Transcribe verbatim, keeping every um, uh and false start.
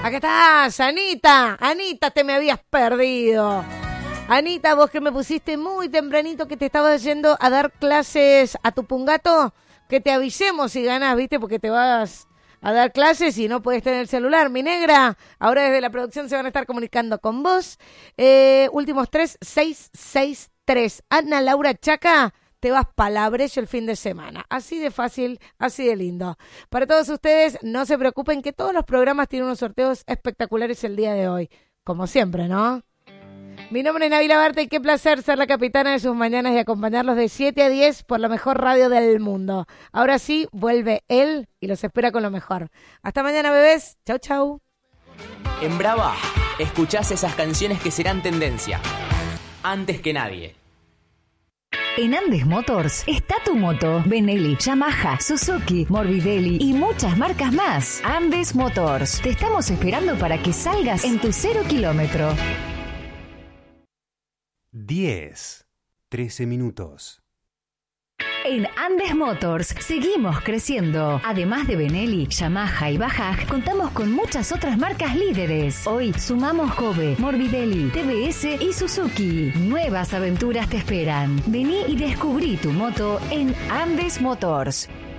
Acá estás, Anita. Anita, te me habías perdido. Anita, vos que me pusiste muy tempranito que te estabas yendo a dar clases a tu pungato, que te avisemos si ganás, ¿viste? Porque te vas a dar clases y no puedes tener el celular. Mi negra, ahora desde la producción se van a estar comunicando con vos. Eh, últimos tres, seis, seis, tres. Ana Laura Chaca, te vas palabrecho el fin de semana. Así de fácil, así de lindo. Para todos ustedes, no se preocupen que todos los programas tienen unos sorteos espectaculares el día de hoy. Como siempre, ¿no? Mi nombre es Nabila Barta y qué placer ser la capitana de sus mañanas y acompañarlos de siete a diez por la mejor radio del mundo. Ahora sí, vuelve él y los espera con lo mejor. Hasta mañana, bebés. Chau, chau. En Brava, escuchás esas canciones que serán tendencia. Antes que nadie. En Andes Motors está tu moto. Benelli, Yamaha, Suzuki, Morbidelli y muchas marcas más. Andes Motors. Te estamos esperando para que salgas en tu cero kilómetro. diez, trece minutos. En Andes Motors seguimos creciendo. Además de Benelli, Yamaha y Bajaj, contamos con muchas otras marcas líderes. Hoy sumamos Kobe, Morbidelli, T V S y Suzuki. Nuevas aventuras te esperan. Vení y descubrí tu moto en Andes Motors.